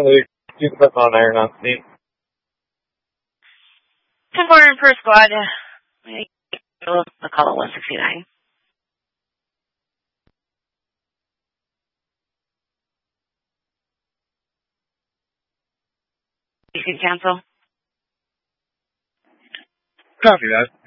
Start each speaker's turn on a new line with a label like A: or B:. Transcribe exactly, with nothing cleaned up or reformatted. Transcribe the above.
A: Luke. You can put on iron on Steve.
B: ten four per squad. The call at one sixty-nine. You can cancel.
A: Copy that.